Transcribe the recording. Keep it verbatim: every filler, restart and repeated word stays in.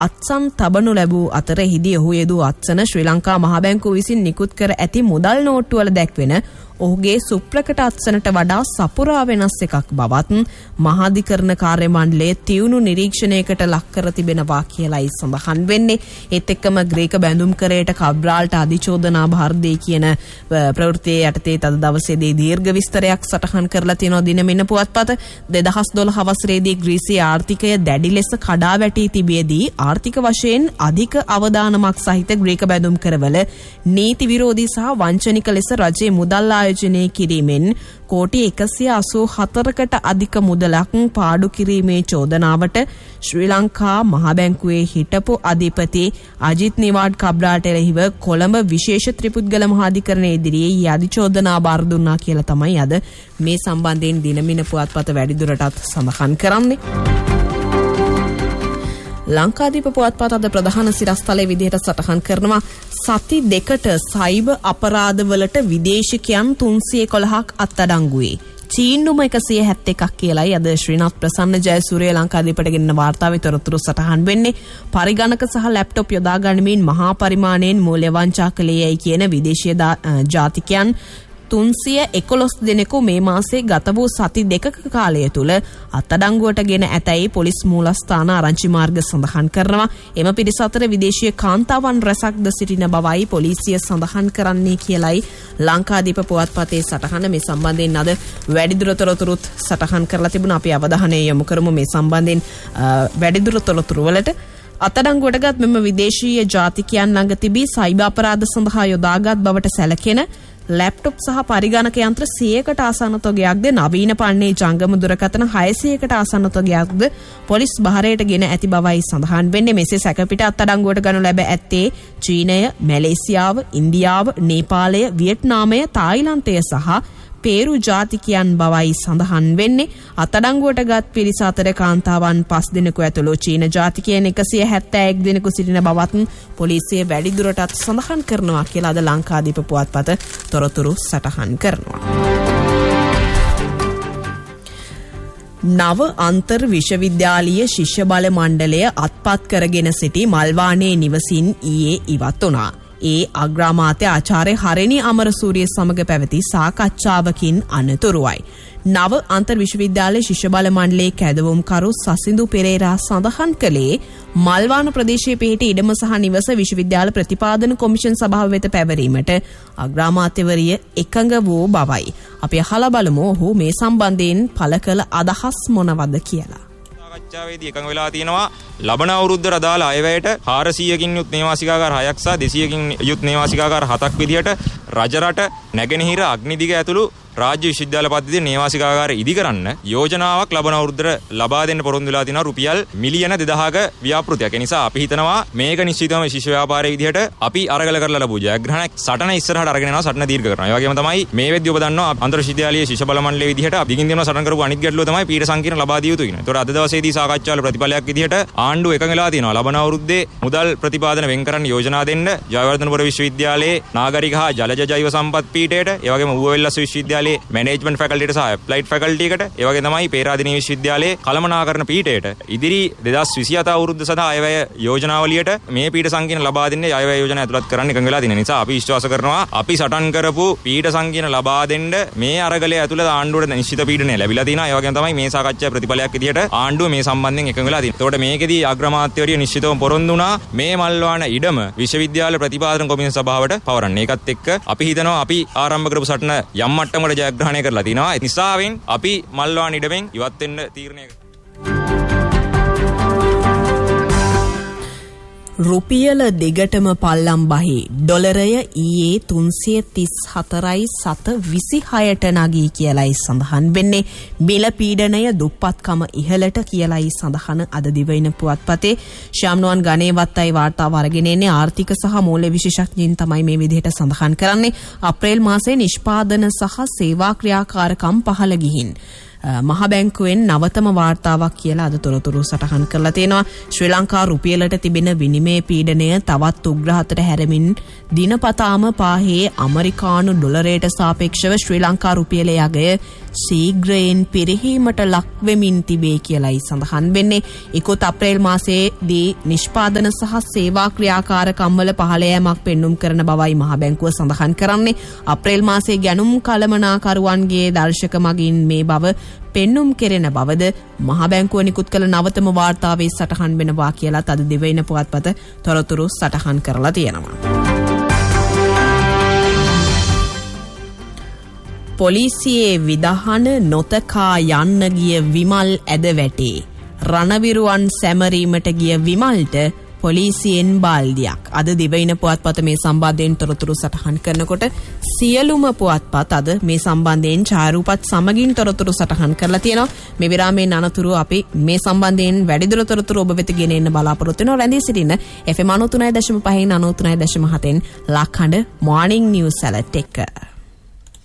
අත්සන් තබනු ලැබූ අතර එහිදී ඔහු යෙදූ අත්සන ශ්‍රී ලංකා මහ බැංකුව විසින් නිකුත් කර ඇති මුදල් නෝට්ටුවල දැක්වෙන ඔහුගේ සුප්‍රකට අත්සනට වඩා සපුරා වෙනස් එකක් බවත් මහාධිකරණ කාර්ය මණ්ඩලයේ තියුණු නිරීක්ෂණයකට ලක් කර තිබෙනවා කියලායි සඳහන් වෙන්නේ. ඒත් එක්කම ග්‍රීක බැඳුම් කරේට කබ්‍රාල්ට අධිචෝදනා භාර දෙයි කියන ප්‍රවෘත්තියේ යටතේ තද දවසේදී දීර්ඝ විස්තරයක් සටහන් කරලා තියෙනවා දිනමින පුවත්පත. දෙදහස් දොළහ වසරේදී ග්‍රීසියේ ආර්ථිකය දැඩි ලෙස කඩා වැටී තිබියදී ආර්ථික වශයෙන් අධික අවදානමක් සහිත ග්‍රීක බැඳුම් කරවල නීති විරෝධී සහ වංචනික ලෙස රජයේ මුදල් ආයෝජනය කිරීමෙන් කෝටි එකසිය අසූ හතරකට අධික මුදලක් පාඩු කිරීමේ චෝදනාවට ශ්‍රී ලංකා මහ බැංකුවේ හිටපු අධිපති අජිත් නිවාඩ් කබ්‍රාල්ට එරෙහිව කොළඹ විශේෂ ත්‍රිපුද්ගල මහාධිකරණයේ ඉදිරියේ අධිචෝදනා බාර දුන්නා කියලා තමයි අද මේ සම්බන්ධයෙන් දිනමින පුවත්පත වැඩිදුරටත් සඳහන් කරන්නේ. ලංකාදීප පුවත්පත අද ප්‍රධාන සිරස්තලයේ විදිහට සටහන් කරනවා සති දෙකට සයිබර් අපරාධවලට විදේශිකයන් තුන්සිය එකොළහක් අත්අඩංගුවේ. චීනුම එකසිය හැත්තෑ එකක් කියලායි අද ශ්‍රීනාත් ප්‍රසන්න ජයසූරිය ලංකාදීපට ගෙන්න වාර්තාවේ තොරතුරු සටහන් වෙන්නේ. පරිගණක සහ ලැප්ටොප් යොදා ගනිමින් මහා පරිමාණයෙන් මූල්‍ය වංචා කළේයයි කියන විදේශීය ජාතිකයන් තුන්සිය එකොළොස් දෙනෙකු මේ මාසේ ගත වූ සති දෙකක කාලය තුල අත්අඩංගුවට ගෙන ඇතැයි පොලිස් මූලස්ථාන ආරංචි මාර්ග සඳහන් කරනවා. එම පිරිස අතර විදේශීය කාන්තාවන් රැසක්ද සිටින බවයි පොලිසිය සඳහන් කරන්නේ කියලයි ලංකාදීප පුවත්පතේ සටහන. මේ සම්බන්ධයෙන් අද වැඩිදුර තොරතුරුත් සටහන් කරලා තිබුණා. අපි අවධානය යොමු කරමු මේ සම්බන්ධයෙන් වැඩිදුර තොරතුරු වලට. අත්අඩංගුවටගත් මෙම විදේශීය ජාතිකයන් ළඟ තිබී සයිබර් අපරාධ සඳහා යොදාගත් බවට සැලකෙන ලැප්ටොප් සහ පරිගණක යන්ත්‍ර සියයකට ආසන්න තොගයක්ද නවීන පන්නේ ජංගම දුරකථන හයසියයකට ආසන්න තොගයක්ද පොලිස් බහරයට ගෙන ඇති බවයි සඳහන් වෙන්නේ. මෙසේ සැකපිට අත්අඩංගුවට ගනු ලැබ ඇත්තේ චීනය, මැලේසියාව, ඉන්දියාව, නේපාලය, වියට්නාමය, තායිලන්තය සහ පේරු ජාතිකයන් බවයි සඳහන් වෙන්නේ. අත්අඩංගුවට ගත් පිරිස අතර කාන්තාවන් පස් දෙනෙකු ඇතුළු චීන ජාතිකයන් එකසිය හැත්තෑ එක් දෙනෙකු සිටින බවත් පොලිසිය වැඩිදුරටත් සඳහන් කරනවා කියලා අද ලංකාදීප පුවත්පත තොරතුරු සටහන් කරනවා. නව අන්තර් විශ්වවිද්‍යාලීය ශිෂ්‍ය බල මණ්ඩලය අත්පත් කරගෙන සිටි මල්වානේ නිවසින් ඊයේ ඉවත් වුණා. ඒ අග්‍රාමාත්‍ය ආචාර්ය හරණි අමරසූරිය සමග පැවති සාකච්ඡාවකින් අනතුරුවයි. නව අන්තර් විශ්වවිද්‍යාලයේ ශිෂ්‍ය බල මණ්ඩලයේ කැදවුම්කරු සසිඳු පෙරේරා සඳහන් කළේ මල්වාන ප්‍රදේශයේ පිහිටි ඉඩම සහ නිවස විශ්වවිද්‍යාල ප්‍රතිපාදන කොමිෂන් සභාව වෙත පැවරීමට අග්‍රාමාත්‍යවරිය එකඟ වූ බවයි. අපි අහලා බලමු ඔහු මේ සම්බන්ධයෙන් පළ කළ අදහස් මොනවද කියලා. සාකච්ඡාවේදී එකඟ වෙලා තියෙනවා ලබන අවුරුද්දට අදාළ අයවැයට හාරසියයකින් යුත් නේවාසිකාගාර හයක් සහ දෙසීයකින් යුත් නේවාසිකාගාර හතක් විදියට රජරට නැගෙනහිර අග්නිදිග ඇතුළු රාජ්‍ය විශ්වවිද්‍යාල පද්ධතියේ නේවාසිකාගාර ඉදි කරන්න යෝජනාවක් ලබන අවුරුද්දට ලබා දෙන්න පොරොන්දු වෙලා තිනවා රුපියල් මිලියන දෙදහක ව්‍යාපෘතියක්. ඒ නිසා අපි හිතනවා මේක නිශ්චිතවම ශිෂ්‍ය ව්‍යාපාරයේ විදිහට අපි අරගල කරලා ලැබුව ජයග්‍රහණයක් සටන ඉස්සරහට අරගෙන යනවා, සටන දීර්ඝ කරනවා. ඒ වගේම තමයි මේ වෙද්දී ඔබ දන්නවා අන්තර් විශ්වවිද්‍යාලීය ශිෂ්‍ය බල මණ්ඩලයේ විදිහට දිගින් දිනන සටන් කරපු අනිත් ගැටලුව තමයි පීඨ සංකීර්ණ ලබා දිය යුතු කියන. ඒතකොට අද දවසේදී සාකච්ඡාවල ප්‍රතිඵලයක් විදිහට ආණ්ඩුව එකඟ වෙලා තියෙනවා ලබන අවුරුද්දේ මුදල් ප්‍රතිපාදන වෙන් කරන්න යෝජනා දෙන්න ජයවර්ධනපුර විශ්වවිද්‍යාලයේ නාගරික හා ජලජ ජෛව සම්පත් පීඨයට, ඒ වගේම ඌවැල්ලස් විශ්වවිද්‍යාලයේ මැනේජ්මන්ට් ෆැකල්ටියට සහ ඇප්ලයිඩ් ෆැකල්ටි එකට, ඒ වගේ තමයි පේරාදෙණිය විශ්වවිද්‍යාලයේ කළමනාකරණ පීඨයට ඉදිරි දෙදහස් විසිහත අවුරුද්ද සඳහා අයවැය යෝජනාවලියට මේ පීඨ සංකීර්ණ ලබා දෙන්නේ අයවැය යෝජනා ඇතුළත් කරන්න එකඟ වෙලා තියෙන නිසා අපි විශ්වාස කරනවා අපි සටන් කරපු පීඨ සංකීර්ණ ලබා දෙන්න මේ අරගලය ඇතුළත ආණ්ඩුවට නිශ්චිත පීඩනය ලැබිලා තියෙනවා. ඒ වගේම තමයි මේ සාකච්ඡාවේ ප්‍රතිඵලයක් විදිහට ආණ්ඩුව මේ සම්බන්ධයෙන් එකඟ වෙලා තියෙනවා. ඒකට මේකෙදී අග්‍රාමාත්‍යවරිය නිශ්චිතවම පොරොන්දු වුණා මේ මල්වාන ඉඩම විශ්වවිද්‍යාල ප්‍රතිපාදන කොමිෂන් සභාවට පවරන්න. ඒකත් එක්ක අපි හිතනවා අපි ආරම්භ කරපු සටන යම් මට්ටමකට ජයග්‍රහණය කරලා තිනවා. ඒ නිසාවෙන් අපි මල්වාන ඉඩමෙන් ඉවත් වෙන්න තීරණය කළා. රුපියල දෙගටම පල්ලම් බහි ඩොලරය ඊයේ තුන්සිය තිස් හතරයි සත විසිහයට නගී කියලයි සඳහන් වෙන්නේ. මිල පීඩනය දුප්පත්කම ඉහළට කියලයි සඳහන අද දිවයින පුවත්පතේ. ශාම්නුවන් ගණේවත්තයි වාර්තාව අරගෙන එන්නේ. ආර්ථික සහ මූල්‍ය විශේෂඥයින් තමයි මේ විදිහට සඳහන් කරන්නේ. අප්‍රේල් මාසයේ නිෂ්පාදන සහ සේවා ක්‍රියාකාරකම් පහළ ගිහින් මහ බැංකුවෙන් නවතම වාර්තාවක් කියලා අද තොරතුරු සටහන් කරලා තියෙනවා. ශ්‍රී ලංකා රුපියලට තිබෙන විනිමය පීඩනය තවත් උග්‍රහතට හැරමින් දිනපතාම පාහේ ඇමරිකානු ඩොලරයට සාපේක්ෂව ශ්‍රී ලංකා රුපියලේ අගය ශීඝ්‍රයෙන් පිරිහීමට ලක් වෙමින් තිබේ කියලයි සඳහන් වෙන්නේ. ඉකුත් අප්‍රේල් මාසයේදී නිෂ්පාදන සහ සේවා ක්‍රියාකාරකම් වල පහළ යෑමක් පෙන්눔 කරන බවයි මහ බැංකුව සඳහන් කරන්නේ. අප්‍රේල් මාසයේ ගැනුම් කළමනාකරුවන්ගේ දර්ශක මගින් මේ බව පෙන්눔 කෙරෙන බවද මහ බැංකුව නිකුත් කළ නවතම වාර්තාවේ සටහන් වෙනවා කියලා අද දිවයින පුවත්පත තොරතුරු සටහන් කරලා තියෙනවා. පොලිසියේ විධාන නොතකා යන්න ගිය විමල් ඇද වැටේ. රණවිරුවන් සැමරීමට ගිය විමල්ට පොලිසියෙන් බාල්දියක්. අද දිවයින පුවත්පත මේ සම්බන්ධයෙන් තොරතුරු සටහන් කරනකොට සියලුම පුවත්පත් අද මේ සම්බන්ධයෙන් ඡායාරූපත් සමගින් තොරතුරු සටහන් කරලා තියෙනවා. මේ විරාමයෙන් අනතුරු අපි මේ සම්බන්ධයෙන් වැඩිදුර තොරතුරු ඔබ වෙත ගෙන එන්න බලාපොරොත්තු වෙනවා. රැඳී සිටින්න F M ninety three point five ninety three point seven ලක්හඬ මොර්නිං news alert එක.